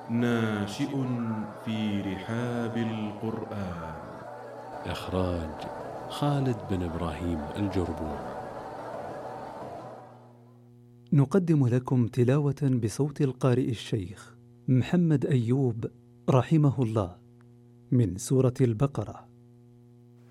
ناشئ في رحاب القرآن. إخراج خالد بن إبراهيم الجربون. نقدم لكم تلاوة بصوت القارئ الشيخ محمد أيوب رحمه الله من سورة البقرة.